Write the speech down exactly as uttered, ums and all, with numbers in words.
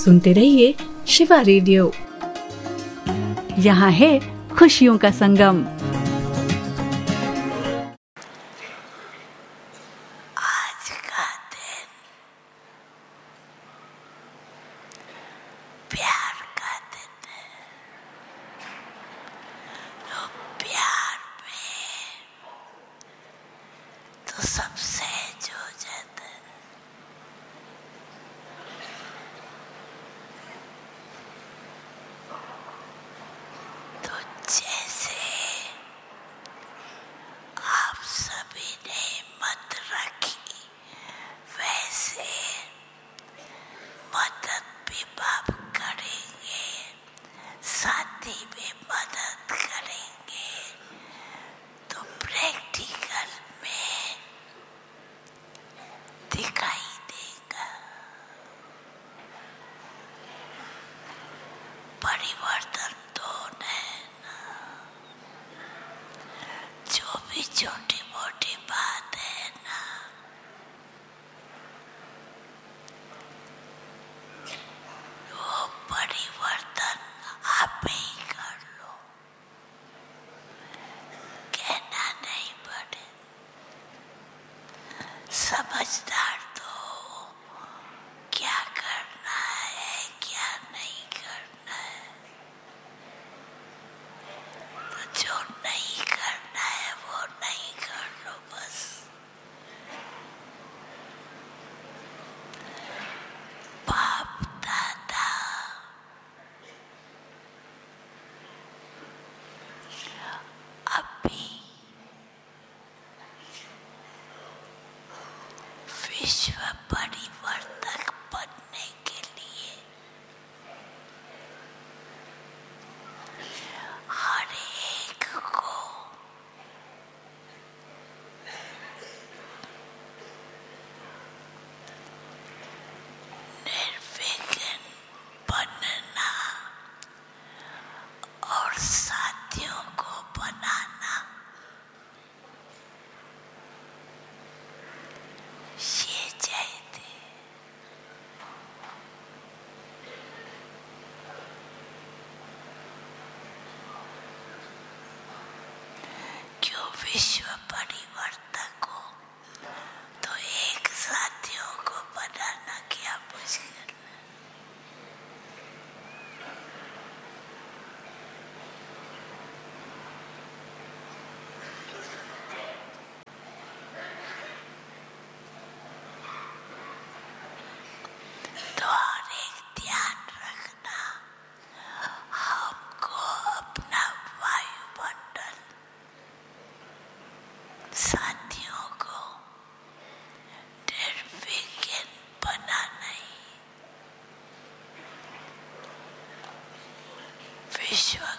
सुनते रहिए शिवा रेडियो। यहाँ है खुशियों का संगम। आज का दिन प्यार का दिन है। तो प्यार में तो सब सहज हो जाता है। तो जैसे आप सभी ने हिम्मत रखी, वैसे मदद भी आप करेंगे, साथी भी मदद करेंगे। तो प्रैक्टिकल में दिखाई देगा। परिवर्तन तो है ना, जो भी छोटी मोटी बात है ना, वो परिवर्तन आप ही कर लो, कहना नहीं पड़े। समझदार तो क्या करना है क्या नहीं करना है। तो जो नहीं करना है वो नहीं कर लो बस। बाप दादा अभी विश्व परिवर्तक बनने के लिए हर एक को निर्विघ्न बनना और साथियों को बनाना, ये चाहिए। क्यों विश्व परिवर्तक हो तो एक साथियों को बनाना क्या मुश्किल है। तो हर एक ध्यान रखना, हमको अपना वायुमंडल, साथियों को निर्विघ्न बनाना ही विश्व